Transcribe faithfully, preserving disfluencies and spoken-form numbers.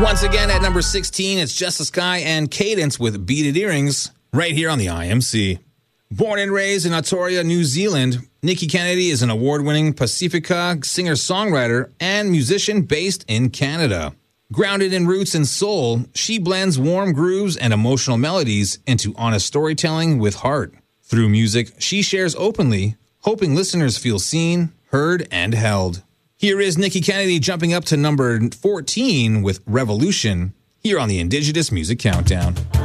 Once again at number sixteen, it's Jessica Sky and Cadence with Beaded Earrings, right here on the I M C. Born and raised in Aotearoa, New Zealand, Nikki Kennedy is an award-winning Pacifica singer-songwriter and musician based in Canada. Grounded in roots and soul, she blends warm grooves and emotional melodies into honest storytelling with heart. Through music, she shares openly, hoping listeners feel seen, heard, and held. Here is Nikki Kennedy jumping up to number fourteen with Revolution, here on the Indigenous Music Countdown.